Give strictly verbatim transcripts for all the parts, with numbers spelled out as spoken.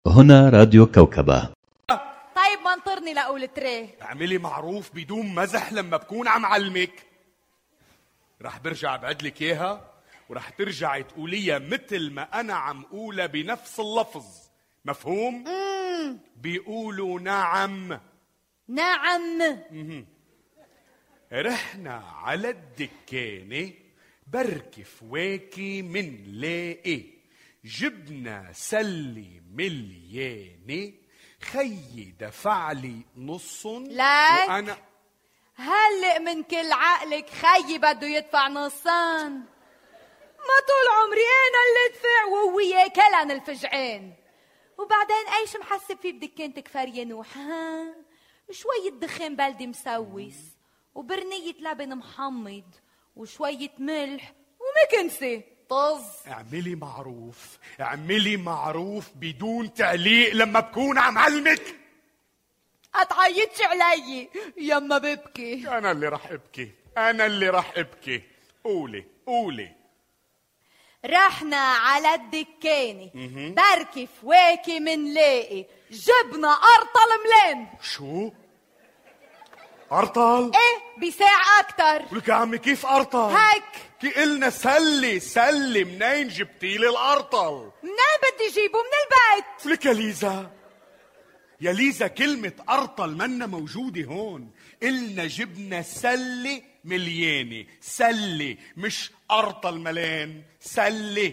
هنا راديو كوكبة. طيب ما انطرني لأقول تري. اعملي معروف بدون مزح لما بكون عم علمك. رح برجع بعدلك اياها ورح ترجعي تقوليها مثل ما انا عم قولها بنفس اللفظ. مفهوم؟ مم. بيقولوا نعم. نعم. مم. رحنا على الدكانة بركي فواكي من لاقي جبنا سلي مليانة خيي دفع لي نص لك وأنا هلق من كل عقلك خيي بده يدفع نصان. ما طول عمري انا اللي ادفع وهو ياكلن الفجعان. وبعدين ايش محسب فيه بدكانتك فرينوح؟ ها شوية دخان بلدي مسوس وبرنية لبن محمض وشوية ملح ومكنسة طز. اعملي معروف اعملي معروف بدون تعليق لما بكون عم علمك. اتعيطش علي يما ببكي. انا اللي رح ابكي انا اللي رح ابكي. قولي قولي. رحنا على الدكانة بركي فواكي منلاقي جبنا أرطل ملان. شو؟ أرطل؟ ايه بساعة أكتر. ولك يا عمي كيف أرطل؟ هيك كي قلنا سلي سلي منين جبتيلي الأرطل؟ منين بدي جيبه؟ من البيت. ولك يا ليزا يا ليزا كلمة أرطل منا موجودة هون. قلنا جبنا سلي مليانة. سلي مش أرطل ملان. سلي.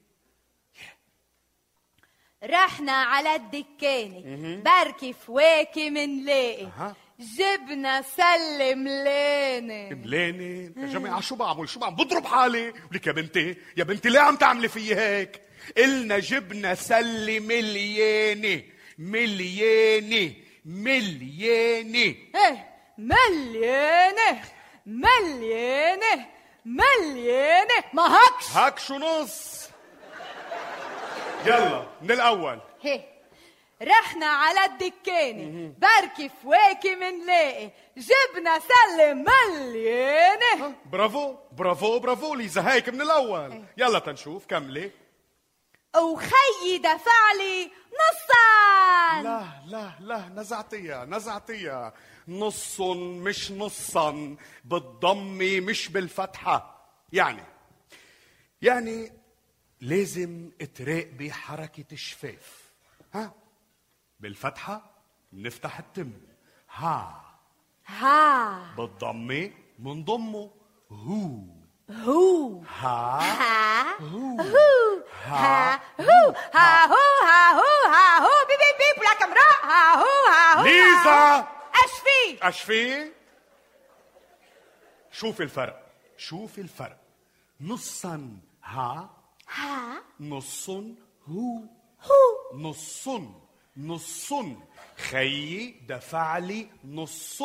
رحنا على الدكانة بركي فواكي منلاقي جبنا سلة ملانة. ملانة يا جماعة شو بعمل شو بعمل بضرب حالي. ولك يا بنتي يا بنتي ليه عم تعملي فيي هيك؟ قلنا جبنا سلة مليانة مليانة مليانة. ايه مليانة مليانة مليانة. ما هكش هاك شو نص. يلا من الأول. هي رحنا على الدكانة بركي فواكي منلاقي جبنا سلة مليانة. برافو برافو برافو ليزا. هيك من الأول. يلا تنشوف كملي. وخيي دفع لي نصان. لا لا لا نزعتيها نزعتيها. نص مش نصا بالضمة مش بالفتحة. يعني يعني لازم تراقبي حركة الشفاف. ها بالفتحة بنفتح التم. ها ها بالضمة منضمه. هو هو ها ها هو هو ها هو ها هو ها هو ها هو بيب بيب بيب لك امرأة. ها هو ها هو ليزا ايش في؟ ايش في؟ شوف الفرق شوف الفرق. نصا ها ها نص هو هو نص نص خيي دفع لي نص.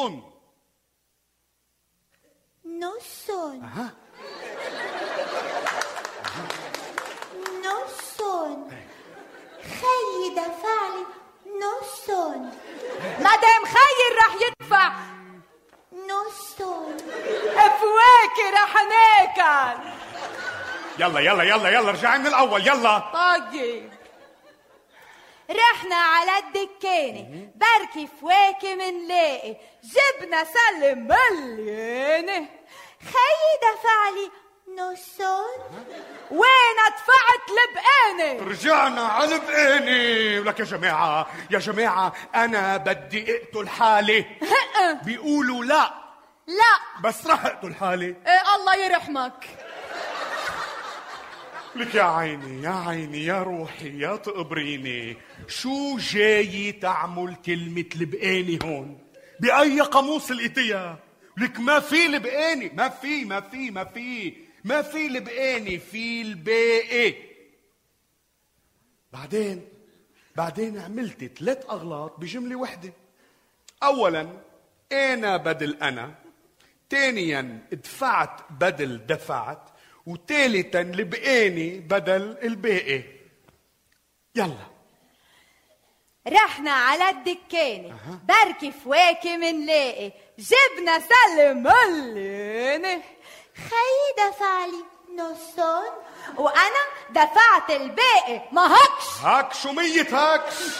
نص أها. نص خيي دفع لي نص. مدام خيي رح يدفع نص فواكه رح ناكل. يلا يلا يلا يلا رجعي من الأول يلا. طيب رحنا على الدكانة بركي فواكه منلاقي جبنا سلة مليانة خيي دفع لي نصون. وين دفعت البقانة؟ رجعنا على بقاني. ولك يا جماعة يا جماعة أنا بدي أقتل حالي. بيقولوا لا لا بس رح أقتل حالي. إيه الله يرحمك. لك يا عيني يا عيني يا روحي يا تقبريني. شو جاي تعمل كلمة لبقاني هون؟ بأي قاموس لقيتيها؟ لك ما في لبقاني. ما في ما في ما في ما في لبقاني. في الباقي. بعدين بعدين عملت ثلاث أغلاط بجملة وحدة. أولا أنا بدل أنا. ثانيا دفعت بدل دفعت. وثالثا لبقاني بدل الباقي. يلا رحنا على الدكانة بركي فواكه منلاقي جبنا سلة مليانة خيي دفع لي نصون وانا دفعت الباقي. ما هكش هاك شو ميت هاك.